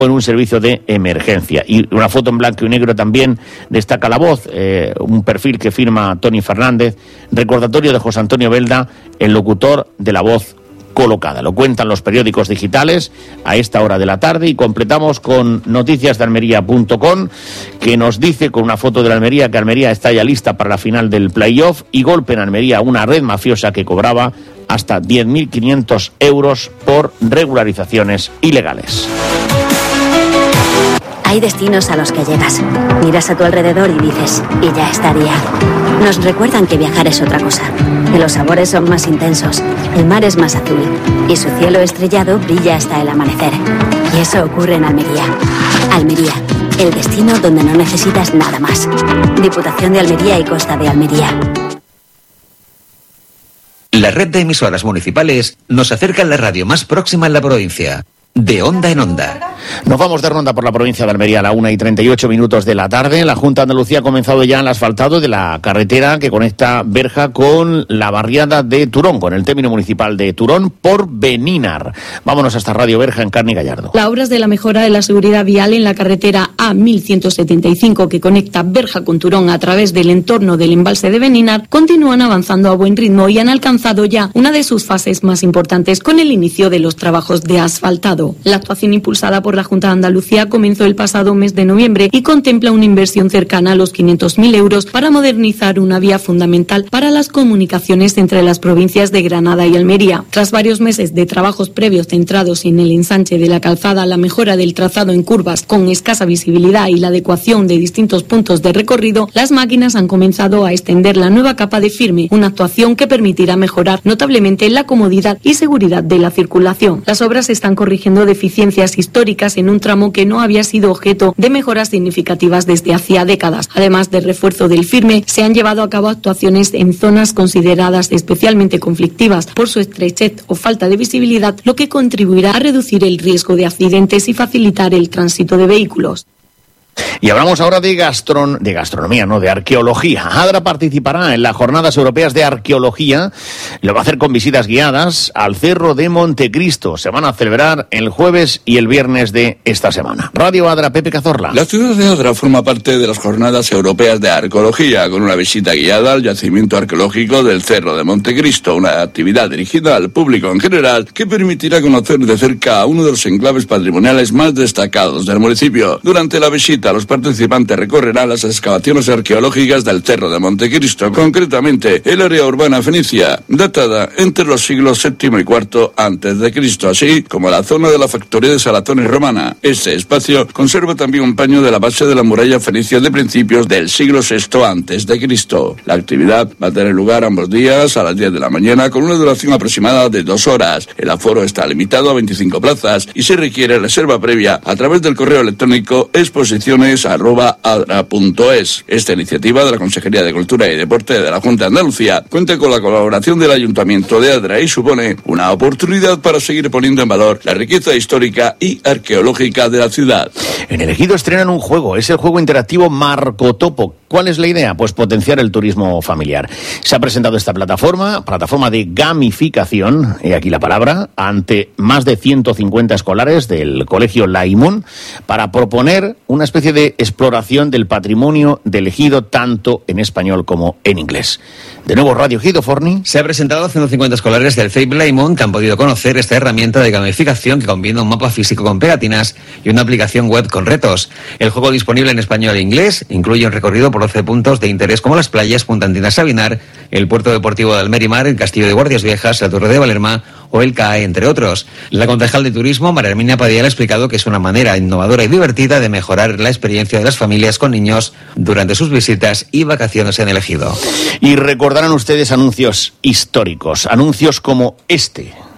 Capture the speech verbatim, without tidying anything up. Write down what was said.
en un servicio de emergencia. Y una foto en blanco y negro también destaca la voz, eh, un perfil que firma Tony Fernández, recordatorio de José Antonio Belda, el locutor de la voz colocada. Lo cuentan los periódicos digitales a esta hora de la tarde y completamos con noticias de almería punto com, que nos dice con una foto de la Almería que Almería está ya lista para la final del playoff y golpe en Almería una red mafiosa que cobraba hasta diez mil quinientos euros por regularizaciones ilegales. Hay destinos a los que llegas, miras a tu alrededor y dices, y ya estaría. Nos recuerdan que viajar es otra cosa, que los sabores son más intensos, el mar es más azul y su cielo estrellado brilla hasta el amanecer. Y eso ocurre en Almería. Almería, el destino donde no necesitas nada más. Diputación de Almería y Costa de Almería. La red de emisoras municipales nos acerca a la radio más próxima en la provincia. De onda en onda. Nos vamos de ronda por la provincia de Almería a la una y treinta y ocho minutos de la tarde. La Junta de Andalucía ha comenzado ya el asfaltado de la carretera que conecta Berja con la barriada de Turón, con el término municipal de Turón por Benínar. Vámonos hasta Radio Berja en Carni Gallardo. Las obras de la mejora de la seguridad vial en la carretera A mil ciento setenta y cinco que conecta Berja con Turón a través del entorno del embalse de Benínar continúan avanzando a buen ritmo y han alcanzado ya una de sus fases más importantes con el inicio de los trabajos de asfaltado. La actuación impulsada por la Junta de Andalucía comenzó el pasado mes de noviembre y contempla una inversión cercana a los quinientos mil euros para modernizar una vía fundamental para las comunicaciones entre las provincias de Granada y Almería. Tras varios meses de trabajos previos centrados en el ensanche de la calzada, la mejora del trazado en curvas con escasa visibilidad y la adecuación de distintos puntos de recorrido, las máquinas han comenzado a extender la nueva capa de firme, una actuación que permitirá mejorar notablemente la comodidad y seguridad de la circulación. Las obras están corrigiendo deficiencias históricas en un tramo que no había sido objeto de mejoras significativas desde hacía décadas. Además de refuerzo del firme, se han llevado a cabo actuaciones en zonas consideradas especialmente conflictivas por su estrechez o falta de visibilidad, lo que contribuirá a reducir el riesgo de accidentes y facilitar el tránsito de vehículos. Y hablamos ahora de, gastron... de gastronomía, no, de arqueología. ADRA participará en las Jornadas Europeas de Arqueología. Lo va a hacer con visitas guiadas al Cerro de Montecristo. Se van a celebrar el jueves y el viernes de esta semana. Radio ADRA, Pepe Cazorla. La ciudad de Adra forma parte de las Jornadas Europeas de Arqueología, con una visita guiada al yacimiento arqueológico del Cerro de Montecristo, una actividad dirigida al público en general que permitirá conocer de cerca a uno de los enclaves patrimoniales más destacados del municipio. Durante la visita, los participantes recorrerán las excavaciones arqueológicas del Cerro de Montecristo, concretamente el área urbana fenicia, datada entre los siglos séptimo y cuarto antes de Cristo, así como la zona de la factoría de salazones romana. Este espacio conserva también un paño de la base de la muralla fenicia de principios del siglo sexto antes de Cristo. La actividad va a tener lugar ambos días a las diez de la mañana con una duración aproximada de dos horas. El aforo está limitado a veinticinco plazas y se requiere reserva previa a través del correo electrónico exposiciones arroba adra punto es. Esta iniciativa de la Consejería de Cultura y Deporte de la Junta de Andalucía cuenta con la colaboración del Ayuntamiento de Adra y supone una oportunidad para seguir poniendo en valor la riqueza histórica y arqueológica de la ciudad. En el Ejido estrenan un juego, es el juego interactivo Marcotopo. ¿Cuál es la idea? Pues potenciar el turismo familiar. Se ha presentado esta plataforma, plataforma de gamificación, y aquí la palabra, ante más de ciento cincuenta escolares del Colegio Laimón para proponer una especie de exploración del patrimonio del Ejido, tanto en español como en inglés. De nuevo, Radio Ejido, Forni. Se ha presentado a ciento cincuenta escolares del C E I P Laimón que han podido conocer esta herramienta de gamificación que combina un mapa físico con pegatinas y una aplicación web con retos. El juego, disponible en español e inglés, incluye un recorrido por doce puntos de interés como las playas Punta Antina Sabinar, el puerto deportivo de Almerimar, el castillo de Guardias Viejas, la Torre de Valerma o el C A E, entre otros. La concejal de Turismo, María Herminia Padilla, ha explicado que es una manera innovadora y divertida de mejorar la experiencia de las familias con niños durante sus visitas y vacaciones en el Ejido. Y recordarán ustedes anuncios históricos, anuncios como este.